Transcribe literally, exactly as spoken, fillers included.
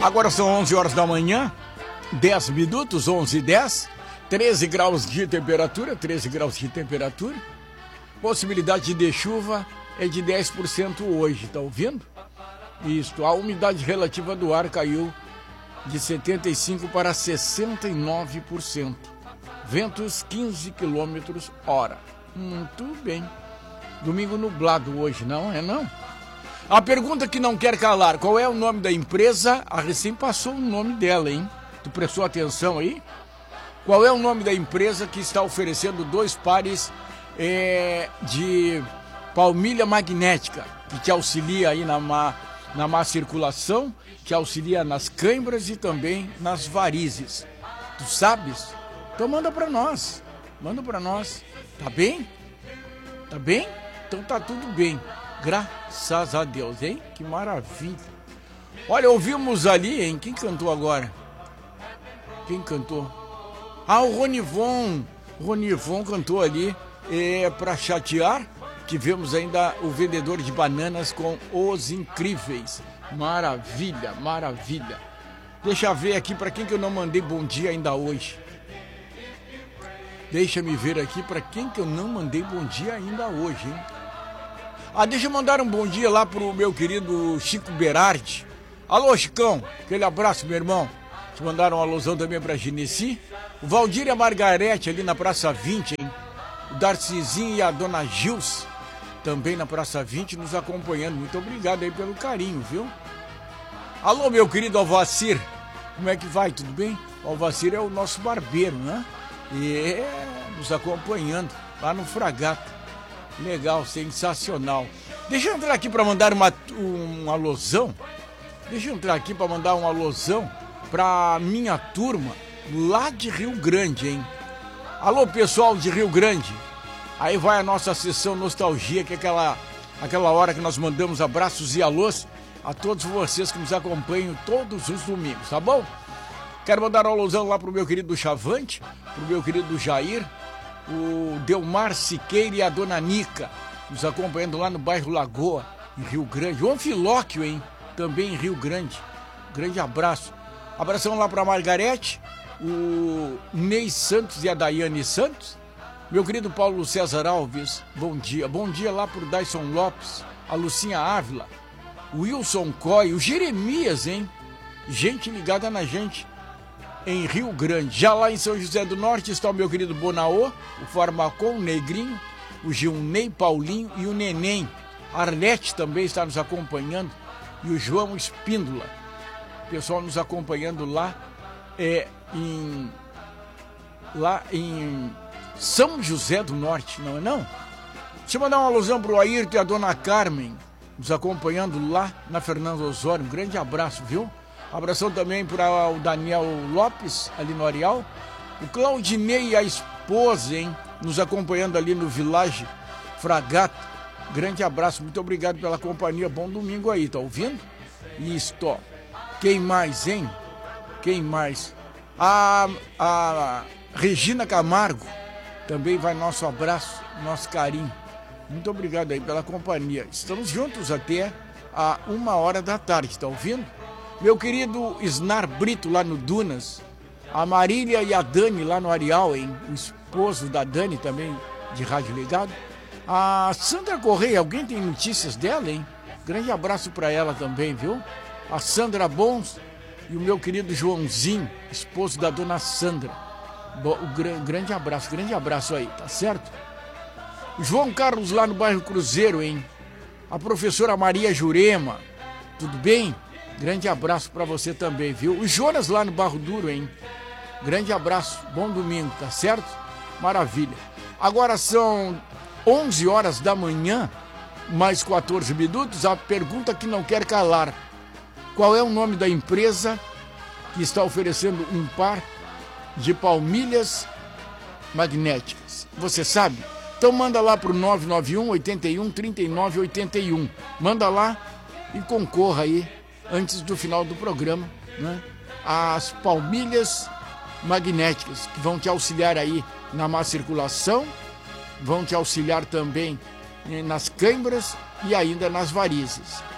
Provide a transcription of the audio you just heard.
Agora são onze horas da manhã, dez minutos, onze e dez, treze graus de temperatura, treze graus de temperatura. Possibilidade de chuva é de dez por cento hoje, tá ouvindo? Isso, a umidade relativa do ar caiu de setenta e cinco por cento para sessenta e nove por cento. Ventos quinze quilômetros hora. Muito bem. Domingo nublado hoje, não é não? A pergunta que não quer calar, qual é o nome da empresa? A recém passou o nome dela, hein? Tu prestou atenção aí? Qual é o nome da empresa que está oferecendo dois pares é, de palmilha magnética, que te auxilia aí na má, na má circulação, te auxilia nas câimbras e também nas varizes? Tu sabes? Então manda pra nós, manda pra nós. Tá bem? Tá bem? Então tá tudo bem. Graças a Deus, hein? Que maravilha. Olha, ouvimos ali, hein? Quem cantou agora? Quem cantou? Ah, o Ronivon. O Ronivon cantou ali é, pra chatear. Tivemos ainda o vendedor de bananas com Os Incríveis. Maravilha, maravilha. Deixa eu ver aqui pra quem que eu não mandei bom dia ainda hoje. Deixa me ver aqui pra quem que eu não mandei bom dia ainda hoje, hein? Ah, deixa eu mandar um bom dia lá pro meu querido Chico Berardi. Alô, Chicão, aquele abraço, meu irmão. Te mandaram um alusão também pra Genesi. O Valdir e a Margarete ali na Praça vinte, hein? O Darcizinho e a Dona Gils também na Praça vinte nos acompanhando. Muito obrigado aí pelo carinho, viu? Alô, meu querido Alvacir. Como é que vai? Tudo bem? O Alvacir é o nosso barbeiro, né? E é, nos acompanhando lá no Fragata. Legal, sensacional. Deixa eu entrar aqui para mandar uma, um alusão. Deixa eu entrar aqui para mandar um alusão para minha turma lá de Rio Grande, hein? Alô, pessoal de Rio Grande. Aí vai a nossa sessão Nostalgia, que é aquela, aquela hora que nós mandamos abraços e alôs a todos vocês que nos acompanham todos os domingos, tá bom? Quero mandar um alusão lá pro meu querido Chavante, pro meu querido Jair, o Delmar Siqueira e a Dona Nica, nos acompanhando lá no bairro Lagoa, em Rio Grande. O Anfilóquio, hein? Também em Rio Grande. Grande abraço. Abração lá para a Margarete, o Ney Santos e a Daiane Santos. Meu querido Paulo César Alves, bom dia. Bom dia lá pro Dyson Lopes, a Lucinha Ávila, o Wilson Coy, o Jeremias, hein? Gente ligada na gente em Rio Grande. Já lá em São José do Norte está o meu querido Bonaô, o Farmacon, o Negrinho, o Gilney Paulinho e o Neném. A Arlete também está nos acompanhando e o João Espíndola. O pessoal nos acompanhando lá é, em, lá em São José do Norte, não é não? Deixa eu mandar uma alusão para o Ayrton e a Dona Carmen, nos acompanhando lá na Fernando Osório. Um grande abraço, viu? Abração também para o Daniel Lopes, ali no Areal. O Claudinei e a esposa, hein? Nos acompanhando ali no Village Fragata. Grande abraço, muito obrigado pela companhia. Bom domingo aí, tá ouvindo? Isto. Quem mais, hein? Quem mais? A, a Regina Camargo. Também vai nosso abraço, nosso carinho. Muito obrigado aí pela companhia. Estamos juntos até a uma hora da tarde, tá ouvindo? Meu querido Snar Brito lá no Dunas, a Marília e a Dani lá no Areal, hein? O esposo da Dani também de Rádio Ligado. A Sandra Correia, alguém tem notícias dela, hein? Grande abraço para ela também, viu? A Sandra Bons e o meu querido Joãozinho, esposo da dona Sandra. O grande abraço, grande abraço aí, tá certo? João Carlos lá no bairro Cruzeiro, hein? A professora Maria Jurema, tudo bem? Grande abraço para você também, viu? O Jonas lá no Barro Duro, hein? Grande abraço, bom domingo, tá certo? Maravilha. Agora são onze horas da manhã, mais quatorze minutos. A pergunta que não quer calar: qual é o nome da empresa que está oferecendo um par de palmilhas magnéticas? Você sabe? Então manda lá pro nove nove um, oito um, três nove oito um. Manda lá e concorra aí, antes do final do programa, né? As palmilhas magnéticas, que vão te auxiliar aí na má circulação, vão te auxiliar também nas câimbras e ainda nas varizes.